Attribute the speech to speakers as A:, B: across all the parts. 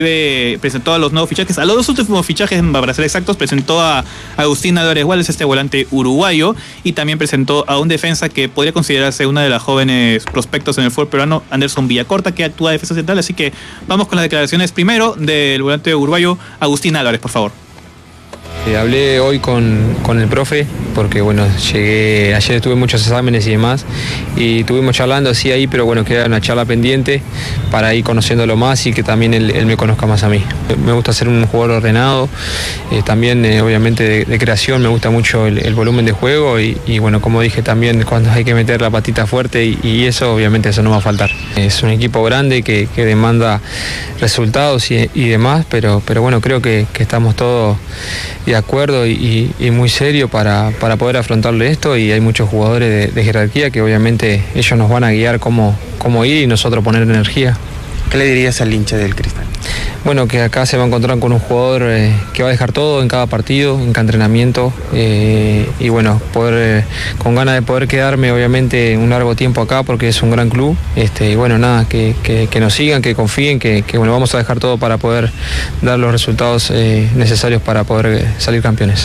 A: presentó a los nuevos fichajes, a los dos últimos fichajes, para ser exactos, presentó a Agustín Álvarez Wallace, este volante uruguayo, y también presentó a un defensa que podría considerarse una de las jóvenes prospectos en el fútbol peruano, Anderson Villacorta, que actúa de defensa central. Así que vamos con las declaraciones primero del volante uruguayo Agustín Álvarez, por favor.
B: Hablé hoy con el profe porque bueno, ayer tuve muchos exámenes y demás y estuvimos charlando así ahí, pero bueno, queda una charla pendiente para ir conociéndolo más y que también él me conozca más a mí. Me gusta ser un jugador ordenado, también obviamente de creación, me gusta mucho el volumen de juego y bueno, como dije también, cuando hay que meter la patita fuerte y eso, obviamente eso no va a faltar. Es un equipo grande que demanda resultados y demás, pero bueno, creo que estamos todos de acuerdo y muy serio para poder afrontarle esto, y hay muchos jugadores de jerarquía que obviamente ellos nos van a guiar cómo ir y nosotros poner energía.
C: ¿Qué le dirías al hincha del Cristal?
B: Bueno, que acá se va a encontrar con un jugador que va a dejar todo en cada partido, en cada entrenamiento, y bueno, con ganas de poder quedarme obviamente un largo tiempo acá porque es un gran club, y bueno, nada, que nos sigan, que confíen, que bueno, vamos a dejar todo para poder dar los resultados necesarios para poder salir campeones.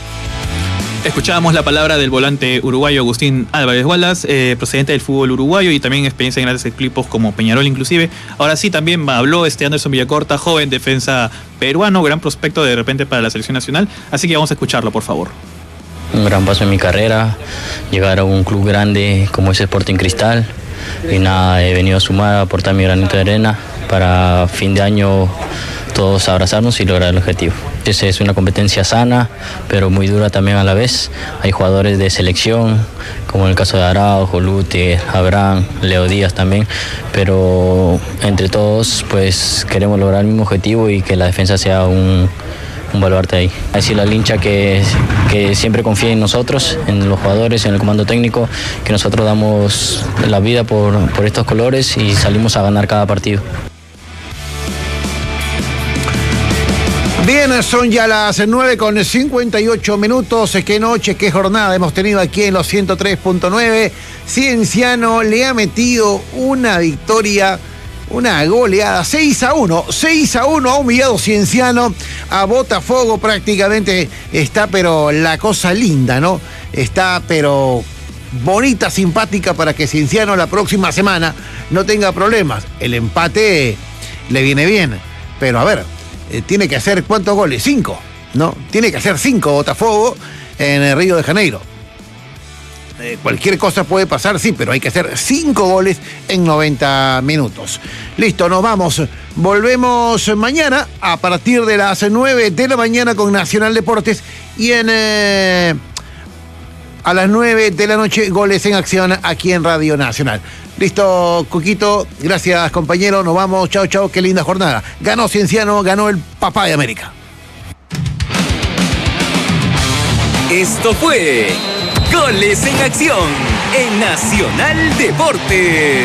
A: Escuchábamos la palabra del volante uruguayo Agustín Álvarez Wallace, procedente del fútbol uruguayo y también experiencia en grandes equipos como Peñarol inclusive. Ahora sí, también habló Anderson Villacorta, joven defensa peruano, gran prospecto de repente para la selección nacional, así que vamos a escucharlo, por favor.
D: Un gran paso en mi carrera, llegar a un club grande como es Sporting Cristal, y nada, he venido a sumar, a aportar mi granito de arena para fin de año todos abrazarnos y lograr el objetivo. Es una competencia sana, pero muy dura también a la vez. Hay jugadores de selección, como en el caso de Araujo, Lute, Abraham, Leo Díaz también, pero entre todos pues queremos lograr el mismo objetivo y que la defensa sea un baluarte ahí. Decirle al hincha que siempre confíe en nosotros, en los jugadores, en el comando técnico, que nosotros damos la vida por estos colores y salimos a ganar cada partido.
E: Bien, son ya las 9:58. Qué noche, qué jornada hemos tenido aquí en los 103.9. Cienciano le ha metido una victoria, una goleada, 6-1. 6-1 ha humillado Cienciano a Botafogo. Prácticamente está, pero la cosa linda, ¿no? Está, pero bonita, simpática para que Cienciano la próxima semana no tenga problemas. El empate le viene bien, pero a ver, tiene que hacer ¿cuántos goles? 5, ¿no? Tiene que hacer 5 Botafogo en el Río de Janeiro. Cualquier cosa puede pasar, sí, pero hay que hacer 5 goles en 90 minutos. Listo, nos vamos. Volvemos mañana a partir de las 9 de la mañana con Nacional Deportes y a las 9 de la noche Goles en Acción aquí en Radio Nacional. Listo, Cuquito, gracias compañero, nos vamos, chao, chao, qué linda jornada. Ganó Cienciano, ganó el papá de América.
F: Esto fue Goles en Acción en Nacional Deportes.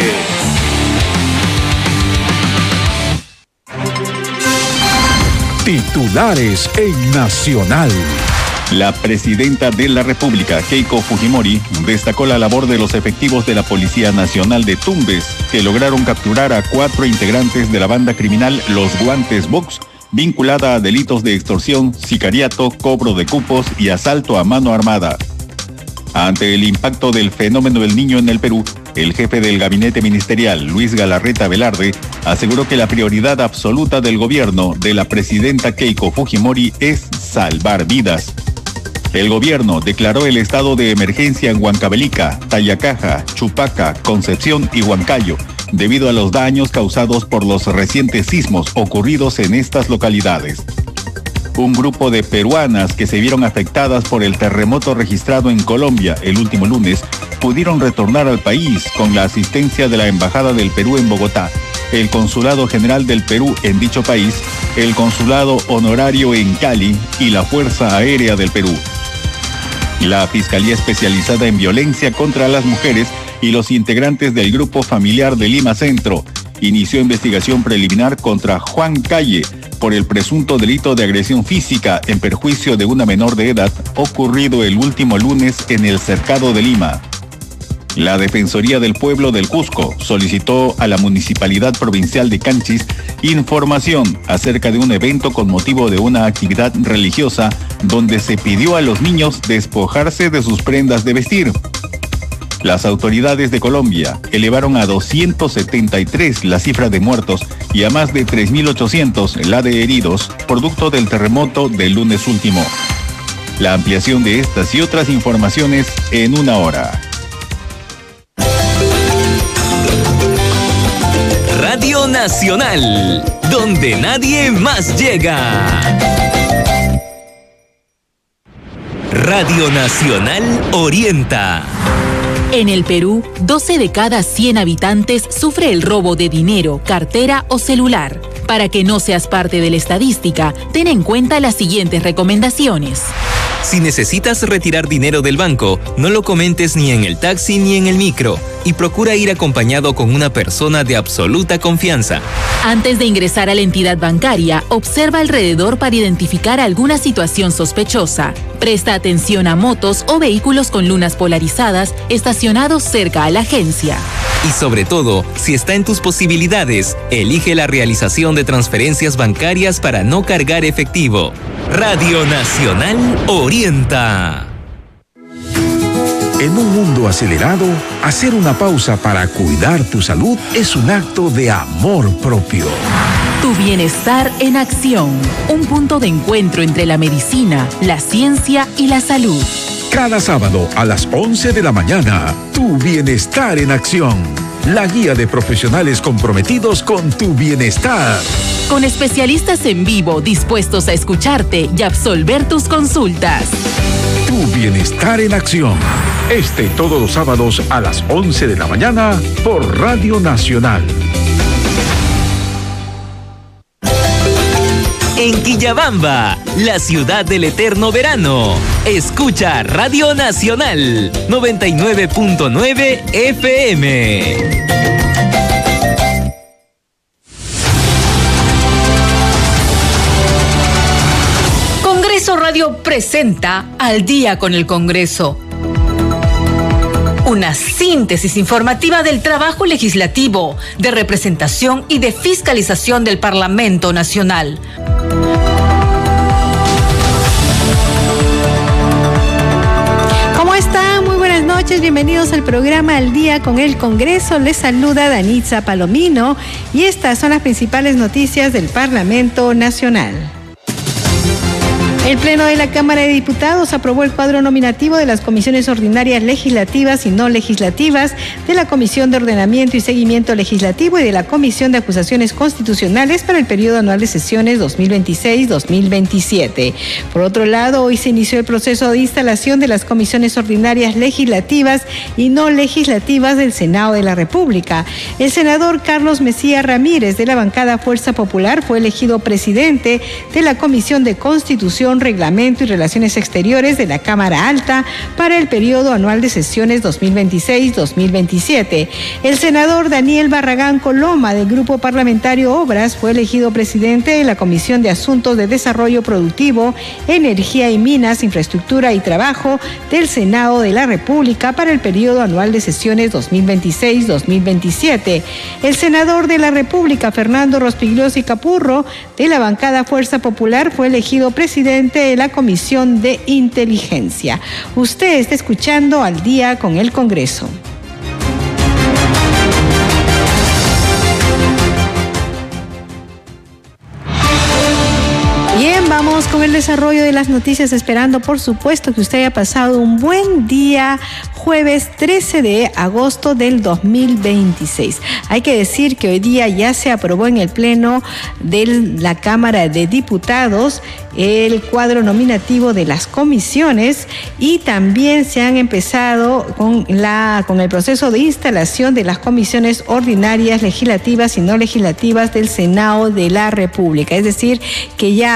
G: Titulares en Nacional.
H: La presidenta de la República, Keiko Fujimori, destacó la labor de los efectivos de la Policía Nacional de Tumbes, que lograron capturar a 4 integrantes de la banda criminal Los Guantes Box, vinculada a delitos de extorsión, sicariato, cobro de cupos y asalto a mano armada. Ante el impacto del fenómeno del Niño en el Perú, el jefe del gabinete ministerial, Luis Galarreta Velarde, aseguró que la prioridad absoluta del gobierno de la presidenta Keiko Fujimori es salvar vidas. El gobierno declaró el estado de emergencia en Huancavelica, Tayacaja, Chupaca, Concepción y Huancayo, debido a los daños causados por los recientes sismos ocurridos en estas localidades. Un grupo de peruanas que se vieron afectadas por el terremoto registrado en Colombia el último lunes pudieron retornar al país con la asistencia de la Embajada del Perú en Bogotá, el Consulado General del Perú en dicho país, el Consulado Honorario en Cali y la Fuerza Aérea del Perú. La Fiscalía Especializada en Violencia contra las Mujeres y los integrantes del Grupo Familiar de Lima Centro inició investigación preliminar contra Juan Calle por el presunto delito de agresión física en perjuicio de una menor de edad ocurrido el último lunes en el Cercado de Lima. La Defensoría del Pueblo del Cusco solicitó a la Municipalidad Provincial de Canchis información acerca de un evento con motivo de una actividad religiosa donde se pidió a los niños despojarse de sus prendas de vestir. Las autoridades de Colombia elevaron a 273 la cifra de muertos y a más de 3.800 la de heridos, producto del terremoto del lunes último. La ampliación de estas y otras informaciones en una hora.
F: Radio Nacional, donde nadie más llega. Radio Nacional orienta.
I: En el Perú, 12 de cada 100 habitantes sufre el robo de dinero, cartera o celular. Para que no seas parte de la estadística, ten en cuenta las siguientes recomendaciones.
F: Si necesitas retirar dinero del banco, no lo comentes ni en el taxi ni en el micro y procura ir acompañado con una persona de absoluta confianza.
I: Antes de ingresar a la entidad bancaria, observa alrededor para identificar alguna situación sospechosa. Presta atención a motos o vehículos con lunas polarizadas estacionados cerca a la agencia.
F: Y sobre todo, si está en tus posibilidades, elige la realización de transferencias bancarias para no cargar efectivo. Radio Nacional orienta.
G: En un mundo acelerado, hacer una pausa para cuidar tu salud es un acto de amor propio.
I: Tu bienestar en acción. Un punto de encuentro entre la medicina, la ciencia y la salud.
G: Cada sábado a las 11 de la mañana, Tu Bienestar en Acción. La guía de profesionales comprometidos con tu bienestar.
I: Con especialistas en vivo dispuestos a escucharte y absolver tus consultas.
G: Tu Bienestar en Acción. Todos los sábados a las 11 de la mañana por Radio Nacional.
F: En Quillabamba, la ciudad del eterno verano. Escucha Radio Nacional 99.9 FM.
J: Congreso Radio presenta Al Día con el Congreso. Una síntesis informativa del trabajo legislativo, de representación y de fiscalización del Parlamento Nacional.
K: ¿Cómo están? Muy buenas noches, bienvenidos al programa Al Día con el Congreso. Les saluda Danitza Palomino y estas son las principales noticias del Parlamento Nacional. El Pleno de la Cámara de Diputados aprobó el cuadro nominativo de las comisiones ordinarias legislativas y no legislativas, de la Comisión de Ordenamiento y Seguimiento Legislativo y de la Comisión de Acusaciones Constitucionales para el periodo anual de sesiones 2026-2027. Por otro lado, hoy se inició el proceso de instalación de las comisiones ordinarias legislativas y no legislativas del Senado de la República. El senador Carlos Mejía Ramírez, de la bancada Fuerza Popular, fue elegido presidente de la Comisión de Constitución, Reglamento y Relaciones Exteriores de la Cámara Alta para el periodo anual de sesiones 2026-2027. El senador Daniel Barragán Coloma, del Grupo Parlamentario Obras, fue elegido presidente de la Comisión de Asuntos de Desarrollo Productivo, Energía y Minas, Infraestructura y Trabajo del Senado de la República para el periodo anual de sesiones 2026-2027. El senador de la República, Fernando Rospigliosi Capurro, de la bancada Fuerza Popular, fue elegido presidente de la Comisión de Inteligencia. Usted está escuchando Al Día con el Congreso. Bien, vamos con el desarrollo de las noticias, esperando por supuesto que usted haya pasado un buen día, jueves 13 de agosto del 2026. Hay que decir que hoy día ya se aprobó en el Pleno de la Cámara de Diputados el cuadro nominativo de las comisiones y también se han empezado con el proceso de instalación de las comisiones ordinarias legislativas y no legislativas del Senado de la República. Es decir, que ya a partir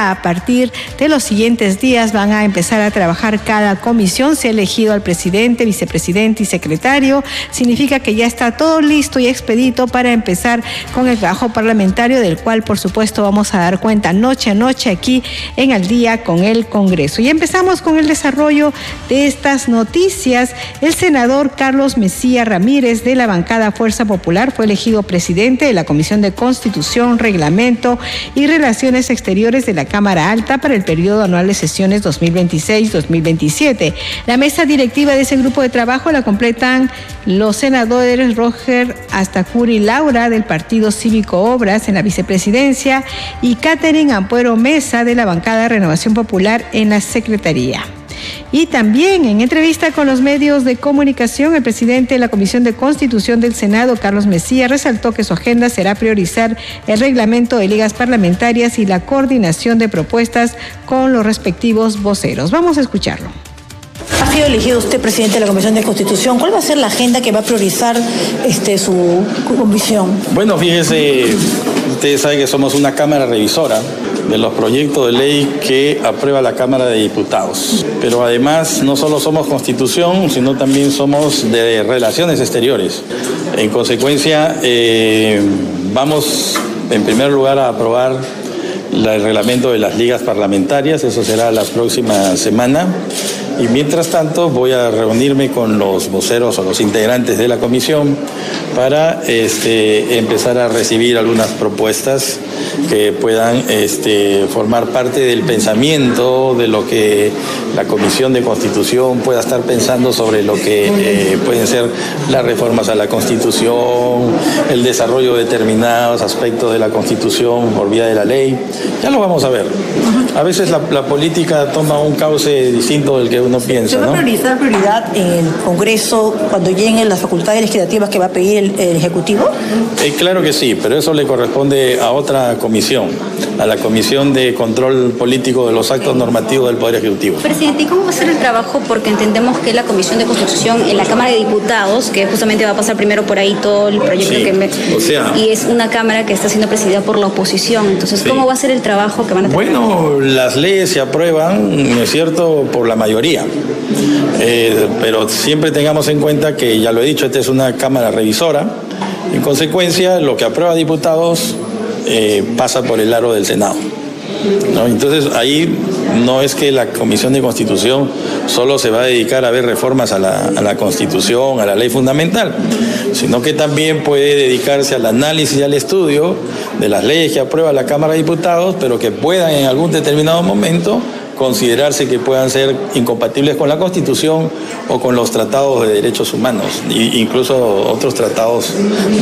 K: partir de los siguientes días van a empezar a trabajar cada comisión. Se ha elegido al presidente, vicepresidente y secretario. Significa que ya está todo listo y expedito para empezar con el trabajo parlamentario, del cual por supuesto vamos a dar cuenta noche a noche aquí en Al Día con el Congreso. Y empezamos con el desarrollo de estas noticias. El senador Carlos Mesía Ramírez de la bancada Fuerza Popular fue elegido presidente de la Comisión de Constitución, Reglamento y Relaciones Exteriores de la Cámara Alta para el periodo anual de sesiones 2026-2027. La mesa directiva de ese grupo de trabajo la completan los senadores Roger Astacuri Laura del Partido Cívico Obras en la vicepresidencia y Catherine Ampuero Mesa de la bancada Renovación Popular en la secretaría. Y también en entrevista con los medios de comunicación, el presidente de la Comisión de Constitución del Senado, Carlos Mesía, resaltó que su agenda será priorizar el reglamento de ligas parlamentarias y la coordinación de propuestas con los respectivos voceros. Vamos a escucharlo.
L: Ha sido elegido usted presidente de la Comisión de Constitución. ¿Cuál va a ser la agenda que va a priorizar su comisión?
M: Bueno, fíjese, ustedes saben que somos una Cámara revisora de los proyectos de ley que aprueba la Cámara de Diputados. Pero además no solo somos Constitución, sino también somos de Relaciones Exteriores. En consecuencia, vamos en primer lugar a aprobar el reglamento de las ligas parlamentarias, eso será la próxima semana. Y mientras tanto voy a reunirme con los voceros o los integrantes de la comisión para empezar a recibir algunas propuestas que puedan formar parte del pensamiento de lo que la Comisión de Constitución pueda estar pensando sobre lo que pueden ser las reformas a la Constitución, el desarrollo de determinados aspectos de la Constitución por vía de la ley. Ya lo vamos a ver. A veces la política toma un cauce distinto del que uno piensa,
L: ¿Se va a prioridad en el Congreso cuando lleguen las facultades legislativas que va a pedir el Ejecutivo?
M: Claro que sí, pero eso le corresponde a otra comisión, a la Comisión de Control Político de los Actos Normativos del Poder Ejecutivo.
N: Presidente, ¿y cómo va a ser el trabajo? Porque entendemos que la Comisión de Constitución en la Cámara de Diputados, que justamente va a pasar primero por ahí todo el proyecto y es una Cámara que está siendo presidida por la oposición. Entonces, ¿cómo va a ser el trabajo que van a tener?
M: Bueno, las leyes se aprueban, ¿no es cierto?, por la mayoría. Pero siempre tengamos en cuenta que, ya lo he dicho, esta es una Cámara revisora. En consecuencia, lo que aprueba diputados pasa por el aro del Senado, ¿no? Entonces, ahí no es que la Comisión de Constitución solo se va a dedicar a ver reformas a la Constitución, a la ley fundamental, sino que también puede dedicarse al análisis y al estudio de las leyes que aprueba la Cámara de Diputados, pero que puedan en algún determinado momento considerarse que puedan ser incompatibles con la Constitución o con los tratados de derechos humanos, incluso otros tratados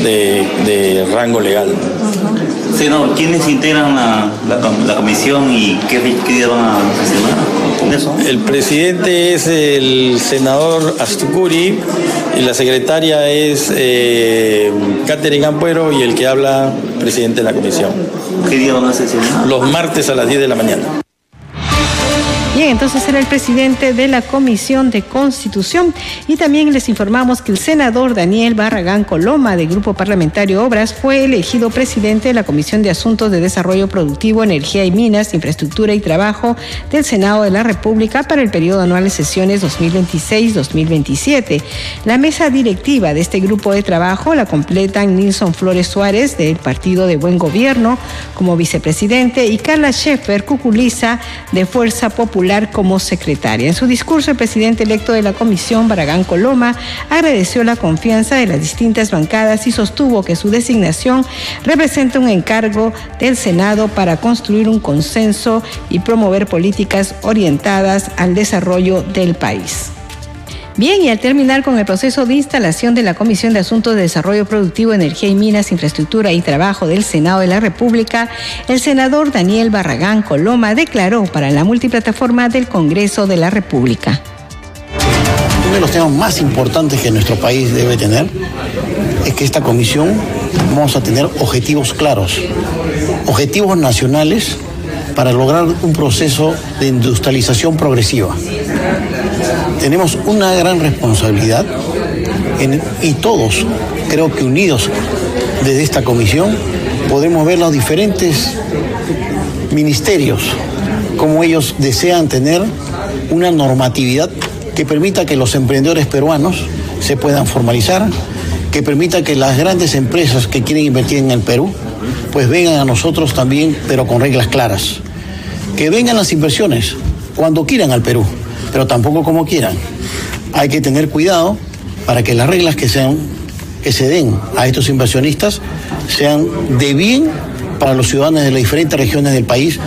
M: de rango legal.
O: Sí, no, ¿quiénes integran la comisión y qué día van a sesionar?
M: El presidente es el senador Astacuri y la secretaria es Catherine Ampuero y el que habla, presidente de la comisión.
O: ¿Qué día van a sesionar?
M: Los martes a las 10 de la mañana.
K: Bien, entonces era el presidente de la Comisión de Constitución. Y también les informamos que el senador Daniel Barragán Coloma, del Grupo Parlamentario Obras, fue elegido presidente de la Comisión de Asuntos de Desarrollo Productivo, Energía y Minas, Infraestructura y Trabajo del Senado de la República para el periodo anual de sesiones 2026-2027. La mesa directiva de este grupo de trabajo la completan Nilson Flores Suárez, del Partido de Buen Gobierno, como vicepresidente, y Carla Scheffer Cuculiza, de Fuerza Popular, como secretaria. En su discurso, el presidente electo de la comisión, Barragán Coloma, agradeció la confianza de las distintas bancadas y sostuvo que su designación representa un encargo del Senado para construir un consenso y promover políticas orientadas al desarrollo del país. Bien, y al terminar con el proceso de instalación de la Comisión de Asuntos de Desarrollo Productivo, Energía y Minas, Infraestructura y Trabajo del Senado de la República, el senador Daniel Barragán Coloma declaró para la multiplataforma del Congreso de la República.
P: Uno de los temas más importantes que nuestro país debe tener es que esta comisión vamos a tener objetivos claros, objetivos nacionales para lograr un proceso de industrialización progresiva. Tenemos una gran responsabilidad y todos, creo que unidos desde esta comisión, podemos ver los diferentes ministerios, como ellos desean tener una normatividad que permita que los emprendedores peruanos se puedan formalizar, que permita que las grandes empresas que quieren invertir en el Perú, pues vengan a nosotros también, pero con reglas claras. Que vengan las inversiones cuando quieran al Perú, pero tampoco como quieran. Hay que tener cuidado para que las reglas que se den a estos inversionistas sean de bien para los ciudadanos de las diferentes regiones del país.